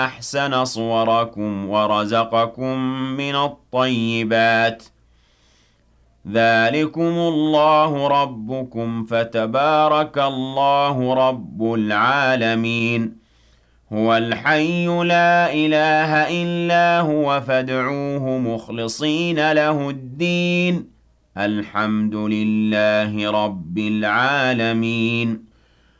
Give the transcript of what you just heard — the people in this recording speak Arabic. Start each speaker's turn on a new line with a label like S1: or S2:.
S1: أحسن صوركم ورزقكم من الطيبات ذلكم الله ربكم فتبارك الله رب العالمين هو الحي لا إله إلا هو فادعوه مخلصين له الدين الحمد لله رب العالمين